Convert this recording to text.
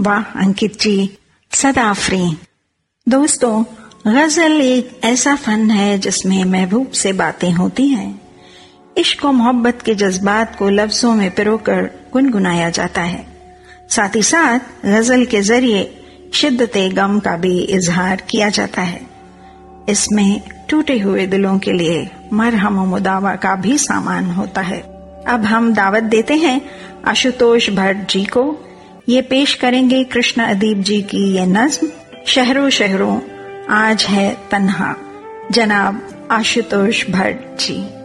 वाह अंकित जी, सदा फ्री। दोस्तों, गजल एक ऐसा फन है जिसमें महबूब से बातें होती हैं। इश्क और मोहब्बत के जज्बात को लफ्जों में पिरोकर गुनगुनाया जाता है। साथ ही साथ गजल के जरिए शिद्दते गम का भी इजहार किया जाता है। इसमें टूटे हुए दिलों के लिए मरहम और मुदावा का भी सामान होता है। अब हम दावत देते हैं आशुतोष भट्ट जी को। ये पेश करेंगे कृष्ण अदीप जी की ये नज्म शहरों शहरों आज है तन्हा। जनाब आशुतोष भट्ट जी।